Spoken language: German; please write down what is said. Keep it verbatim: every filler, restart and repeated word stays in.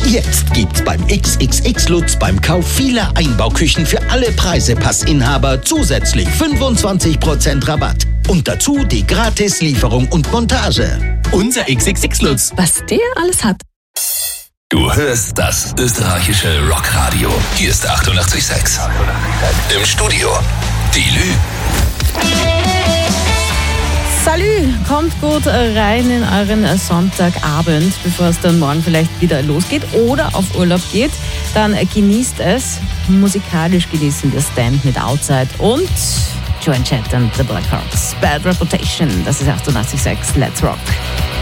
Jetzt gibt's beim X X X Lutz beim Kauf vieler Einbauküchen für alle Preisepassinhaber zusätzlich fünfundzwanzig Prozent Rabatt. Und dazu die Gratis-Lieferung und Montage. Unser X X X Lutz. Was der alles hat. Du hörst das österreichische Rockradio. Hier ist achtundachtzig Komma sechs. Im Studio die Lü. Salü, kommt gut rein in euren Sonntagabend, bevor es dann morgen vielleicht wieder losgeht oder auf Urlaub geht. Dann genießt es. Musikalisch genießen wir Stand mit Outside und Joan Jett und The Blackhearts. Bad Reputation, das ist achtundachtzig Komma sechs. Let's Rock.